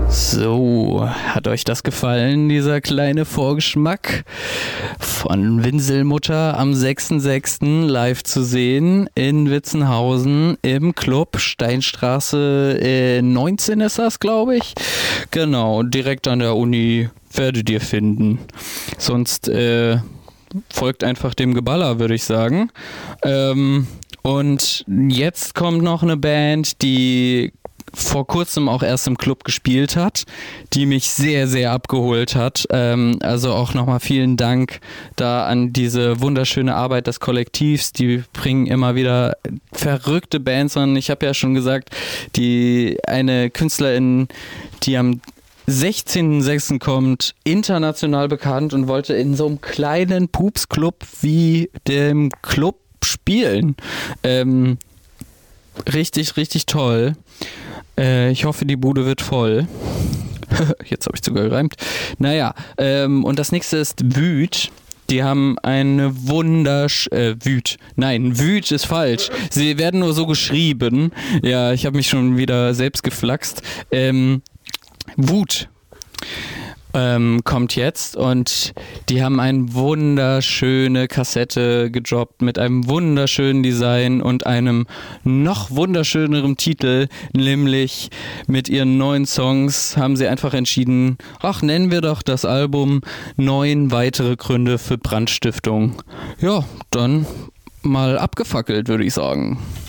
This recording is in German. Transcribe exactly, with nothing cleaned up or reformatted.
So, hat euch das gefallen, dieser kleine Vorgeschmack von Winselmutter am sechster sechster live zu sehen in Witzenhausen im Club Steinstraße äh, neunzehn ist das, glaube ich. Genau, direkt an der Uni werdet ihr finden. Sonst äh, folgt einfach dem Geballer, würde ich sagen. Ähm, und jetzt kommt noch eine Band, die vor kurzem auch erst im Club gespielt hat, die mich sehr, sehr abgeholt hat. Ähm, also auch nochmal vielen Dank da an diese wunderschöne Arbeit des Kollektivs. Die bringen immer wieder verrückte Bands an. Ich habe ja schon gesagt, die eine Künstlerin, die am sechzehnten sechsten kommt, international bekannt und wollte in so einem kleinen Pups-Club wie dem Club spielen. Ähm, richtig, richtig toll. Äh, ich hoffe, die Bude wird voll. Jetzt habe ich sogar gereimt. Naja, ähm, und das nächste ist Wüt. Die haben eine wundersch... Äh, Wüt. Nein, Wüt ist falsch. Sie werden nur so geschrieben. Ja, ich habe mich schon wieder selbst geflaxt. Ähm, Wut ähm, kommt jetzt und die haben eine wunderschöne Kassette gedroppt mit einem wunderschönen Design und einem noch wunderschöneren Titel, nämlich mit ihren neuen Songs haben sie einfach entschieden, ach, nennen wir doch das Album Neun weitere Gründe für Brandstiftung. Ja, dann mal abgefackelt, würde ich sagen.